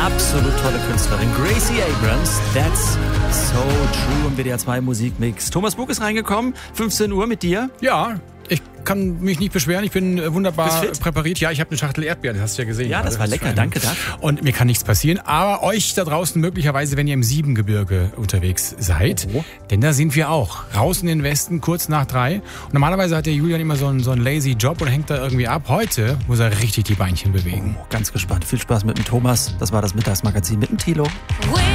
absolut tolle Künstlerin. Gracie Abrams, That's So True im WDR 2 Musikmix. Thomas Bug ist reingekommen, 15 Uhr mit dir. Ja, ich kann mich nicht beschweren, ich bin wunderbar präpariert. Ja, ich habe eine Schachtel Erdbeeren, das hast du ja gesehen. Ja, das war lecker, danke dafür. Und mir kann nichts passieren, aber euch da draußen möglicherweise, wenn ihr im Siebengebirge unterwegs seid, denn da sind wir auch. Raus in den Westen, kurz nach 3. Und normalerweise hat der Julian immer so einen lazy Job und hängt da irgendwie ab. Heute muss er richtig die Beinchen bewegen. Ganz gespannt. Viel Spaß mit dem Thomas. Das war das Mittagsmagazin mit dem Thilo.